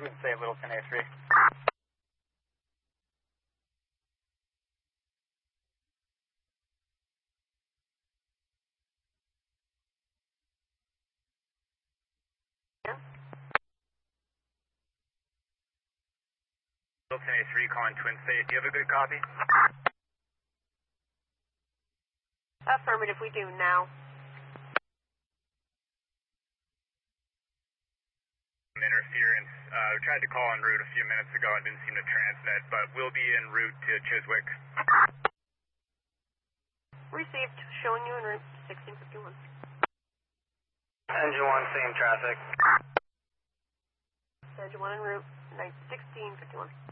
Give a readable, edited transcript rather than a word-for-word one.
Twin State, Littleton A3. Littleton A3 calling Twin State. Do you have a good copy? Affirmative, we do now. Interference. We tried to call en route a few minutes ago and didn't seem to transmit, but we'll be en route to Chiswick. Received. Showing you en route 1651. Engine 1, same traffic. Engine 1 en route 1651.